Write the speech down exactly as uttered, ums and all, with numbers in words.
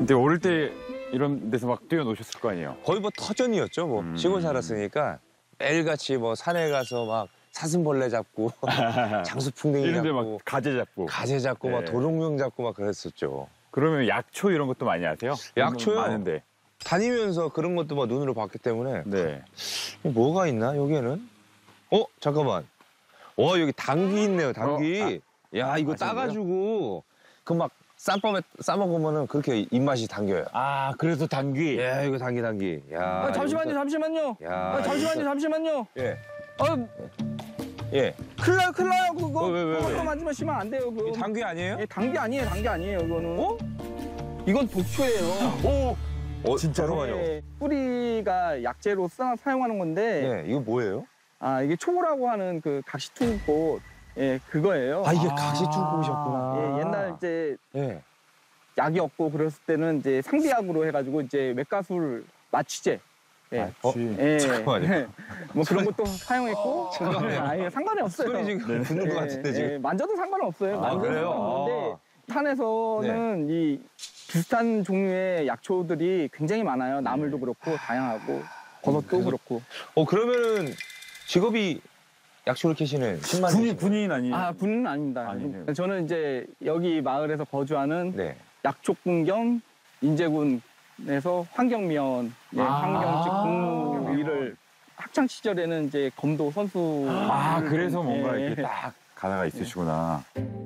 근데 어릴 때 이런 데서 막 뛰어노셨을 거 아니에요? 거의 뭐 터전이었죠. 뭐 음. 시골 살았으니까 매일같이 뭐 산에 가서 막 사슴벌레 잡고 장수풍뎅이 이런데 잡고 막 가재 잡고. 가재 잡고 막 네. 도롱뇽 잡고 막 그랬었죠. 그러면 약초 이런 것도 많이 아세요? 약초요? 많은데. 다니면서 그런 것도 막 눈으로 봤기 때문에 네. 뭐가 있나 여기에는? 어 잠깐만. 와 여기 당귀 있네요. 당귀. 야 이거 아셨나요? 따가지고 그 막 쌈밥에 싸 먹으면은 그렇게 입맛이 당겨요. 아, 그래서 당귀. 야 이거 당귀 당귀. 야. 아, 잠시만요, 이거- 잠시만요. 야. 아, 잠시만요, 이거- 잠시만요. 예. 아, 예. 큰일 나요, 큰일 나요, 그거. 어, 왜, 왜, 왜? 그거 만지면 심면 안 돼요, 그거. 이 당귀 아니에요? 예, 당귀 아니에요, 당귀 아니에요, 이거는. 어? 이건 독초예요. 오. 어, 진짜로? 잠깐만요. 예, 뿌리가 약재로 사, 사용하는 건데, 네, 이거 뭐예요? 아, 이게 초보라고 하는 그 각시투꽃, 예, 그거예요. 아 이게 아. 각시충꽃이었구나. 예, 옛날 이제 예. 약이 없고 그랬을 때는 이제 상비약으로 해가지고 이제 맥가술 마취제. 예. 어? 예. 잠깐만요. 예. 뭐 그런 것도 사용했고. 잠깐만요. 아예 상관이 없어요. 소리 지금 듣는 것 같은데 예, 지금. 예, 만져도 상관없어요. 아, 만져도 그래요? 상관없는데 아. 산에서는 이 비슷한 종류의 약초들이 굉장히 많아요. 나물도 그렇고 다양하고 버섯도 그래서- 그렇고. 어 그러면은 직업이 약초를 캐시는 신만 군인, 군인 아니에요? 아 군은 아닙니다. 아니네요. 저는 이제 여기 마을에서 거주하는 네. 약초군 겸 인제군에서 환경미원, 예, 아. 환경직 공무 일을 학창 시절에는 이제 검도 선수. 아, 그래서 뭔가 예, 이렇게 딱 가다가 있으시구나.